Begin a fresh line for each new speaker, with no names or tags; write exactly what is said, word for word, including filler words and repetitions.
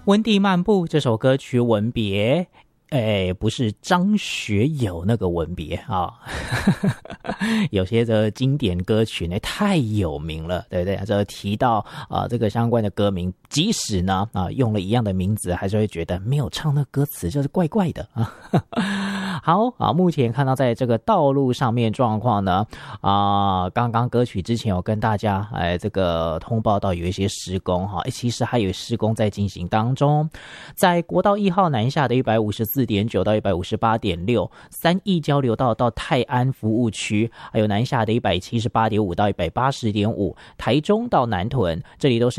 温蒂漫步这首歌曲吻别，哎，不是张学友那个吻别啊，有些的经典歌曲呢太有名了，对不对？这提到啊、呃、这个相关的歌名，即使呢啊、呃、用了一样的名字，还是会觉得没有唱那歌词就是怪怪的啊。好啊，目前看到在这个道路上面状况呢，啊、呃，刚刚歌曲之前有跟大家哎这个通报到有一些施工哈，其实还有施工在进行当中，在国道一号南下的一百五十四点九到一百五十八点六，三义交流道到泰安服务区，还有南下的一百七十八点五到一百八十点五，台中到南屯，这里都是